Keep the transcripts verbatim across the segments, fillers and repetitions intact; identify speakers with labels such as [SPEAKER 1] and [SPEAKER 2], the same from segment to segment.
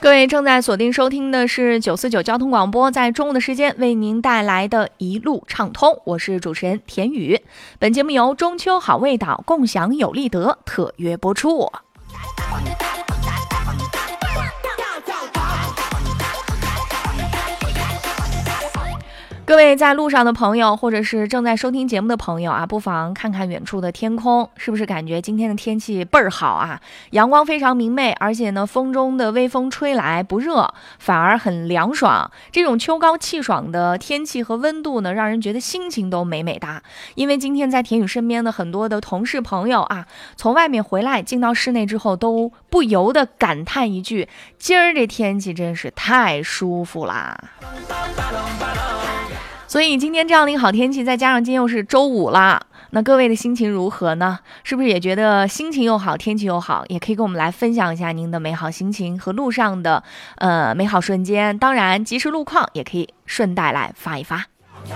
[SPEAKER 1] 各位正在锁定收听的是九四九交通广播，在中午的时间为您带来的一路畅通，我是主持人田宇。本节目由中秋好味道共享有利德特约播出。各位在路上的朋友，或者是正在收听节目的朋友啊，不妨看看远处的天空，是不是感觉今天的天气倍儿好啊？阳光非常明媚，而且呢，风中的微风吹来不热，反而很凉爽。这种秋高气爽的天气和温度呢，让人觉得心情都美美哒。因为今天在田宇身边的很多的同事朋友啊，从外面回来进到室内之后，都不由得感叹一句：今儿这天气真是太舒服啦。所以今天这样的一个好天气，再加上今天又是周五啦，那各位的心情如何呢？是不是也觉得心情又好，天气又好？也可以跟我们来分享一下您的美好心情和路上的呃美好瞬间。当然，即时路况也可以顺带来发一发。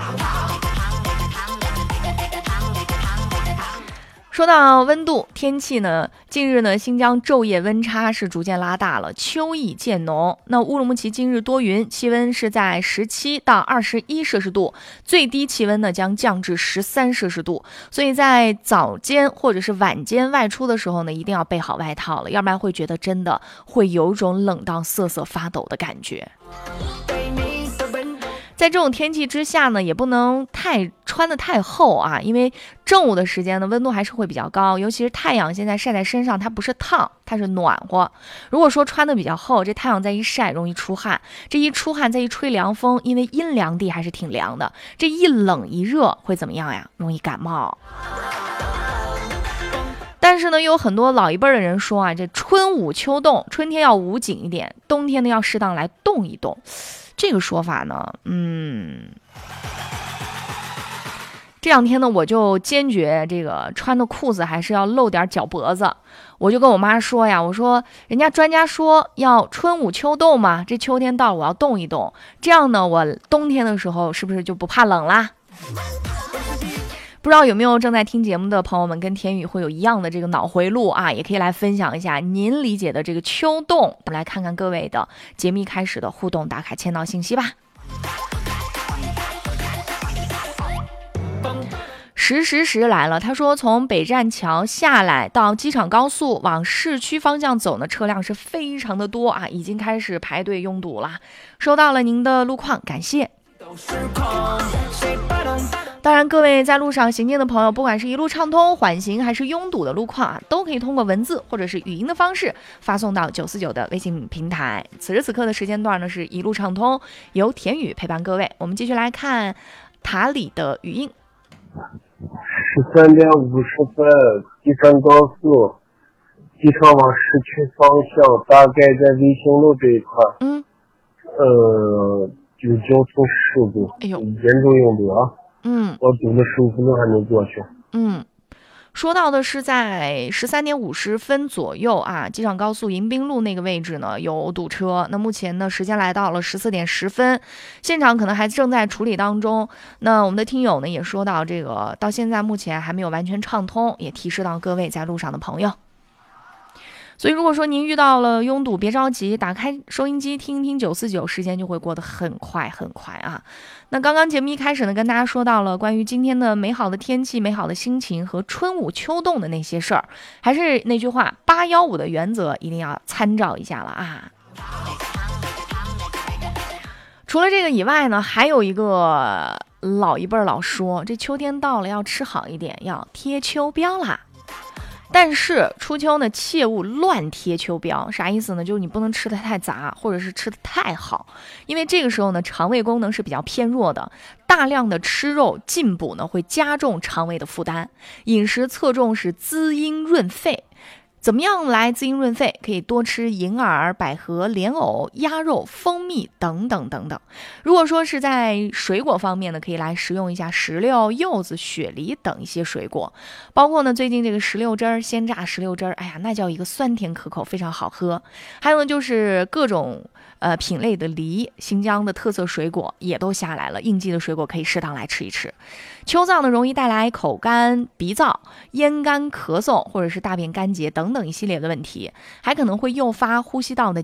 [SPEAKER 1] 说到温度天气呢，近日呢新疆昼夜温差是逐渐拉大了，秋意渐浓。那乌鲁木齐今日多云，气温是在十七到二十一摄氏度，最低气温呢将降至十三摄氏度。所以在早间或者是晚间外出的时候呢，一定要备好外套了，要不然会觉得真的会有种冷到瑟瑟发抖的感觉。在这种天气之下呢，也不能太穿得太厚啊，因为正午的时间呢，温度还是会比较高，尤其是太阳现在晒在身上，它不是烫，它是暖和。如果说穿得比较厚，这太阳再一晒，容易出汗，这一出汗再一吹凉风，因为阴凉地还是挺凉的，这一冷一热会怎么样呀？容易感冒。但是呢，又有很多老一辈的人说啊，这春捂秋冻，春天要捂紧一点，冬天呢要适当来冻一冻。这个说法呢，嗯，这两天呢，我就坚决这个穿的裤子还是要露点脚脖子。我就跟我妈说呀，我说人家专家说要春捂秋冻嘛，这秋天到了我要冻一冻，这样呢，我冬天的时候是不是就不怕冷啦？不知道有没有正在听节目的朋友们跟田宇会有一样的这个脑回路啊，也可以来分享一下您理解的这个秋冻。我们来看看各位的节目一开始的互动打卡签到信息吧。时时时来了，他说从北站桥下来到机场高速往市区方向走呢，车辆是非常的多啊，已经开始排队拥堵了。收到了您的路况，感谢。当然，各位在路上行进的朋友，不管是一路畅通、缓行还是拥堵的路况啊，都可以通过文字或者是语音的方式发送到九四九的微信平台。此时此刻的时间段呢，是一路畅通，由田宇陪伴各位。我们继续来看塔里的语音。
[SPEAKER 2] 十三点五十分，机场高速，机场往市区方向，大概在卫星路这一块。嗯，呃，有交通事故，哎呦，严重拥堵啊！嗯，我堵了十五分钟还没过去。
[SPEAKER 1] 嗯，说到的是在十三点五十分左右啊，机场高速迎宾路那个位置呢有堵车。那目前呢时间来到了十四点十分，现场可能还正在处理当中。那我们的听友呢也说到，这个到现在目前还没有完全畅通，也提示到各位在路上的朋友。所以如果说您遇到了拥堵，别着急，打开收音机听一听九四九，时间就会过得很快很快啊。那刚刚节目一开始呢，跟大家说到了关于今天的美好的天气、美好的心情和春捂秋冻的那些事儿，还是那句话，八幺五的原则一定要参照一下了啊。除了这个以外呢，还有一个老一辈老说，这秋天到了要吃好一点，要贴秋膘啦。但是初秋呢，切勿乱贴秋膘，啥意思呢？就是你不能吃的太杂，或者是吃的太好，因为这个时候呢，肠胃功能是比较偏弱的，大量的吃肉进补呢，会加重肠胃的负担。饮食侧重是滋阴润肺。怎么样来滋阴润肺？可以多吃银耳、百合、莲藕、鸭肉、蜂蜜等等等等。如果说是在水果方面呢，可以来食用一下石榴、柚子、雪梨等一些水果，包括呢最近这个石榴汁儿、鲜榨石榴汁儿，哎呀，那叫一个酸甜可口，非常好喝。还有呢就是各种呃品类的梨，新疆的特色水果也都下来了，应季的水果可以适当来吃一吃。秋燥呢容易带来口干、鼻燥、咽干、咳嗽，或者是大便干结等等一系列的问题，还可能会诱发呼吸道的